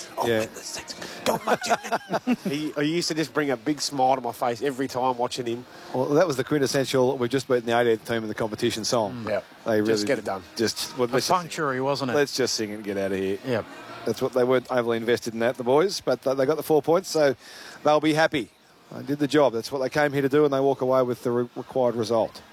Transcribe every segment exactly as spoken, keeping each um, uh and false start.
Open Yeah. the seats. Go, mate. he, he used to just bring a big smile to my face every time watching him. Well, that was the quintessential, we've just beaten the eighteenth team in the competition song. Mm. Yeah. They really Just get it done. Just, well, A let's, just, punctuary, wasn't it? let's just sing it and get out of here. Yeah. That's what they weren't overly invested in that, the boys, but they got the four points, so they'll be happy. They did the job. That's what they came here to do, and they walk away with the re- required result.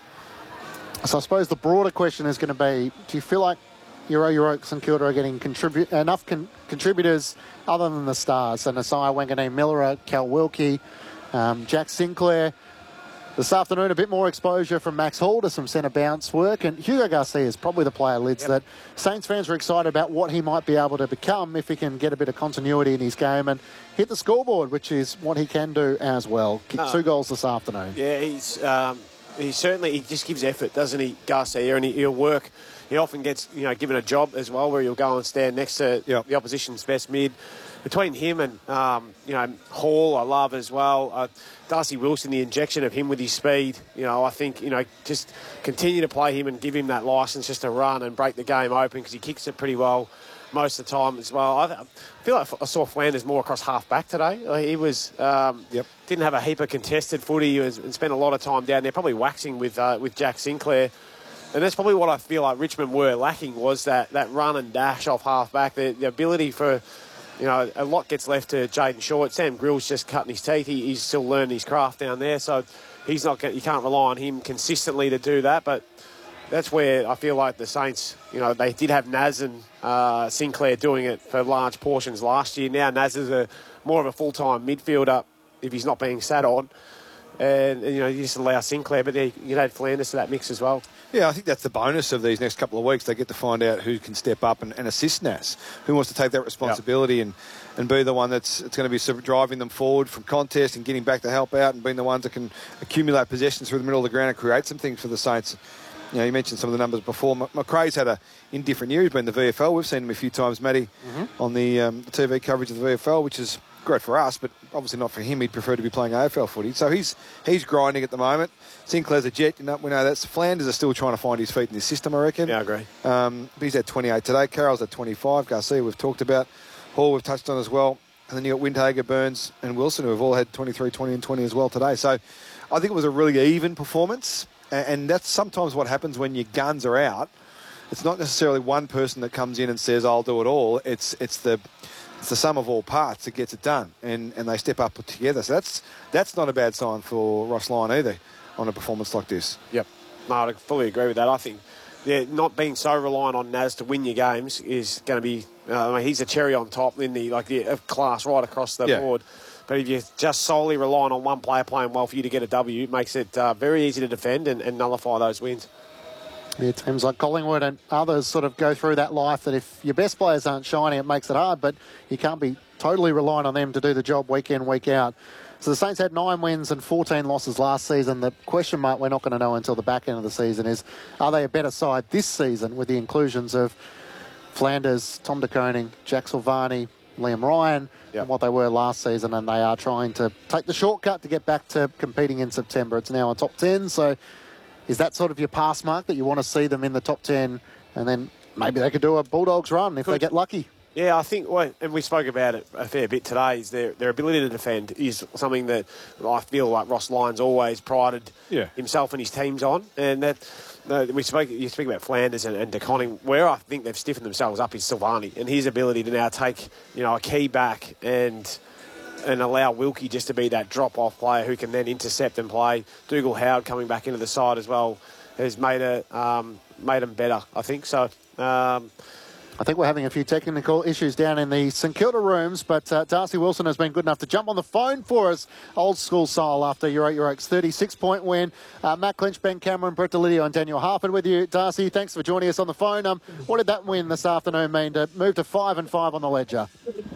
So I suppose the broader question is going to be, do you feel like Euro, Euro, St Kilda are getting contribu- enough con- contributors other than the stars? So Nasai Wanganeen Millera, Cal Wilkie, um, Jack Sinclair. This afternoon, a bit more exposure from Max Hall to some centre bounce work. And Hugo Garcia is probably the player, Lids, yep. that Saints fans are excited about what he might be able to become if he can get a bit of continuity in his game and hit the scoreboard, which is what he can do as well. Kicked No. two goals this afternoon. Yeah, he's um, he certainly he just gives effort, doesn't he, Garcia? And he, he'll work. He often gets you know given a job as well, where he'll go and stand next to yep. the opposition's best mid. Between him and um, you know Hall, I love as well. Uh, Darcy Wilson, the injection of him with his speed. You know, I think you know just continue to play him and give him that licence just to run and break the game open because he kicks it pretty well most of the time as well. I, I feel like I saw Flanders more across half back today. Like he was um, yep. didn't have a heap of contested footy. He was, and spent a lot of time down there, probably waxing with uh, with Jack Sinclair. And that's probably what I feel like Richmond were lacking was that, that run and dash off half back, the, the ability for. You know, a lot gets left to Jaden Short. Sam Grill's just cutting his teeth. He, he's still learning his craft down there, so he's not. You can't rely on him consistently to do that. But that's where I feel like the Saints, you know, they did have Naz and uh, Sinclair doing it for large portions last year. Now Naz is a more of a full-time midfielder if he's not being sat on. And, and you know, you just allow Sinclair, but you can add Flanders to that mix as well. Yeah, I think that's the bonus of these next couple of weeks. They get to find out who can step up and, and assist Nas, who wants to take that responsibility yep. and, and be the one that's it's going to be sort of driving them forward from contest and getting back to help out and being the ones that can accumulate possessions through the middle of the ground and create some things for the Saints. You know, you mentioned some of the numbers before. McRae's had a indifferent year. He's been in the V F L. We've seen him a few times, Matty, mm-hmm. on the, um, the T V coverage of the V F L, which is great for us, but obviously not for him. He'd prefer to be playing A F L footy. So he's he's grinding at the moment. Sinclair's a jet. You know, we know that. Flanders are still trying to find his feet in this system, I reckon. Yeah, I agree. Um, he's at twenty-eight today. Carroll's at twenty-five. Garcia we've talked about. Hall we've touched on as well. And then you got Windhager, Burns and Wilson, who have all had twenty-three, twenty and twenty as well today. So I think it was a really even performance. And that's sometimes what happens when your guns are out. It's not necessarily one person that comes in and says, I'll do it all. It's it's the it's the sum of all parts that gets it done. And, and they step up together. So that's that's not a bad sign for Ross Lyon either on a performance like this. Yep. No, I fully agree with that. I think yeah, not being so reliant on Naz to win your games is going to be... Uh, I mean, he's a cherry on top in the like the class right across the yeah. board. But if you're just solely relying on one player playing well for you to get a W, it makes it uh, very easy to defend and, and nullify those wins. Yeah, teams like Collingwood and others sort of go through that life that if your best players aren't shining, it makes it hard, but you can't be totally reliant on them to do the job week in, week out. So the Saints had nine wins and fourteen losses last season. The question mark we're not going to know until the back end of the season is, are they a better side this season with the inclusions of Flanders, Tom De Koning, Jack Silvani, Liam Ryan, yep. and what they were last season, and they are trying to take the shortcut to get back to competing in September. It's now a top ten, so is that sort of your pass mark that you want to see them in the top ten, and then maybe they could do a Bulldogs run if could. they get lucky? Yeah, I think, well, and we spoke about it a fair bit today, is their, their ability to defend is something that I feel like Ross Lyon's always prided yeah. himself and his teams on, and that... No, we spoke. You speak about Flanders and, and De Koning. Where I think they've stiffened themselves up is Silvani and his ability to now take, you know, a key back and and allow Wilkie just to be that drop-off player who can then intercept and play. Dougal Howard coming back into the side as well has made a um, made them better, I think. So. Um, I think we're having a few technical issues down in the St Kilda rooms, but uh, Darcy Wilson has been good enough to jump on the phone for us, old school style, after your Euro Oaks thirty-six point win. Uh, Matt Clinch, Ben Cameron, Brett Delidio and Daniel Harford with you. Darcy, thanks for joining us on the phone. Um, what did that win this afternoon mean to move to five and five on the ledger?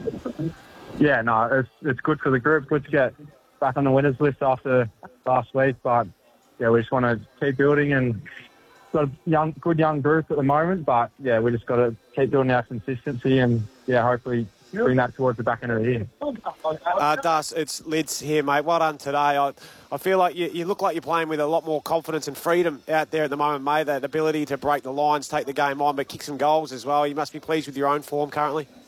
Yeah, no, it's it's good for the group. Good to get back on the winners list after last week, but yeah, we just want to keep building and got a young, good young group at the moment, but yeah, we just got to keep building our consistency and yeah, hopefully bring that towards the back end of the year. Uh, Das, it's Lids here, mate. Well done today. I, I feel like you, you look like you're playing with a lot more confidence and freedom out there at the moment, mate. That ability to break the lines, take the game on, but kick some goals as well. You must be pleased with your own form currently.